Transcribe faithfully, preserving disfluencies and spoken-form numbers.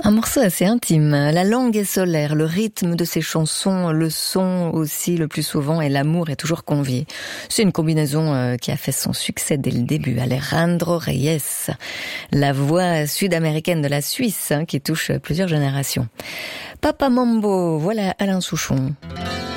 Un morceau assez intime. La langue est solaire, le rythme de ses chansons, le son aussi le plus souvent, et l'amour est toujours convié. C'est une combinaison qui a fait son succès dès le début. Alejandro Reyes, la voix sud-américaine de la Suisse, qui touche plusieurs générations. Papa Mambo, voilà Alain Souchon.